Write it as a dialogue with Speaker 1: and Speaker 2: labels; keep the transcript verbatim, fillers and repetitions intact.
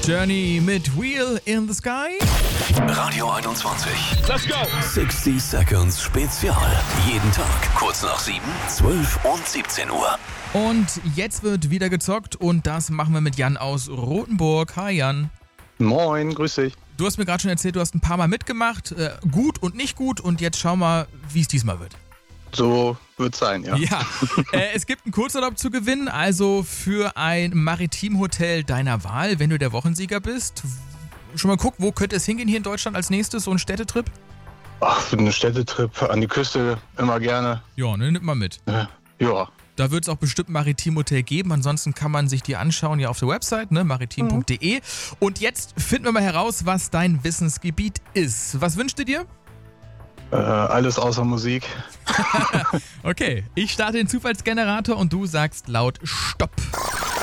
Speaker 1: Journey mit Wheel in the Sky.
Speaker 2: Radio einundzwanzig.
Speaker 3: Let's go!
Speaker 2: sechzig Seconds Spezial. Jeden Tag kurz nach sieben, zwölf und siebzehn Uhr.
Speaker 1: Und jetzt wird wieder gezockt und das machen wir mit Jan aus Rothenburg. Hi Jan.
Speaker 4: Moin, grüß dich.
Speaker 1: Du hast mir gerade schon erzählt, du hast ein paar Mal mitgemacht. Äh, gut und nicht gut und jetzt schau mal, wie es diesmal wird.
Speaker 4: So wird's sein, ja.
Speaker 1: Ja, äh, es gibt einen Kurzurlaub zu gewinnen, also für ein Maritimhotel deiner Wahl, wenn du der Wochensieger bist. Schon mal guck, wo könnte es hingehen hier in Deutschland als nächstes, so ein Städtetrip?
Speaker 4: Ach, für einen Städtetrip an die Küste immer gerne.
Speaker 1: Ja, ne, nimm mal mit.
Speaker 4: Äh, ja.
Speaker 1: Da wird es auch bestimmt ein Maritimhotel geben, ansonsten kann man sich die anschauen, ja auf der Website, ne, maritim punkt de. Mhm. Und jetzt finden wir mal heraus, was dein Wissensgebiet ist. Was wünschst du dir?
Speaker 4: Äh, alles außer Musik.
Speaker 1: Okay, ich starte den Zufallsgenerator und du sagst laut Stopp.